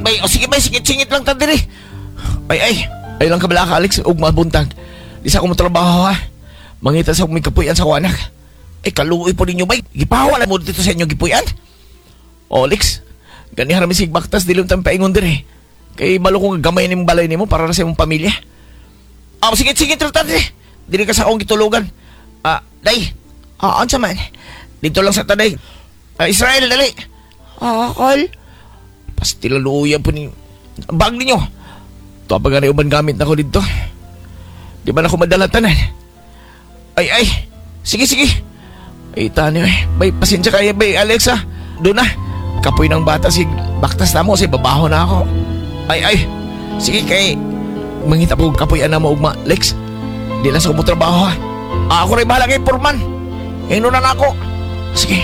bay, o sige bay, singit-singit lang ta diri. Ay lang kabala ka, Alex, ug mabuntag. Di sa ako motrabaho ha. Mangita sa may kapuyan sa kuanak. Ay kaluoy po ninyo bay. Gipahawa mo dito sa inyo gipuyan. O Alex, gani harami sig baktas dilum tan paingon diri. Kay malo kong gamay ning balay nimo para sa imong pamilya. Singit-singit ra ta diri. Diri ka sa akong gitulugan. Day. Unsa man? Dito lang sa taday. Israel, dali. Kol. Pastilaluya po ni bag ninyo. Ito pa gani uban gamit na ko dito. Di ba na ako madalatanan? Ay. Sige. Ay, tani eh. Bay, pasensya kaya, bay, Alexa. Doon na. Kapoy ng bata si baktas na mo. Kasi babaho na ako. Ay. Sige, kay mangita po kapoy na mo, ugma. Lex, di na sa kumutrabaho ha. Ako rin bahala kay Purman. Ngayon na ako. Sige.